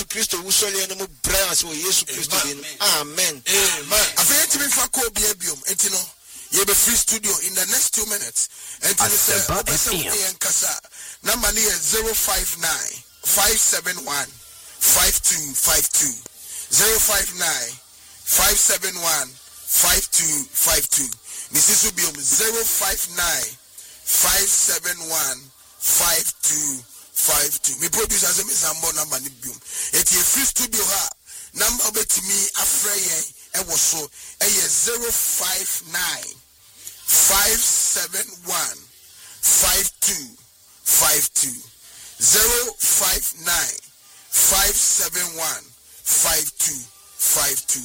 Yesu Kristo wusole no mu brass wo Yesu Kristo din. Amen. Afeti me fa ko bia biom enti no ye be free studio in the next 2 minutes. Enti me say kasa number ni 059 571 5252 059 571 5252. Mrs. Ubium 059 571 5252. Me producer as a Mizambo number Nibium. It's a free studio ha. Number of it me afraid and was so a 059 571 5252 059 571 5252.